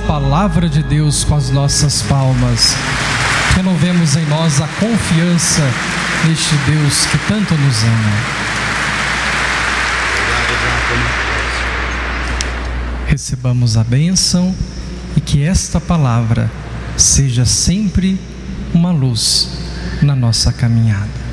palavra de Deus com as nossas palmas. Renovemos em nós a confiança neste Deus que tanto nos ama. Recebamos a bênção e que esta palavra seja sempre uma luz na nossa caminhada.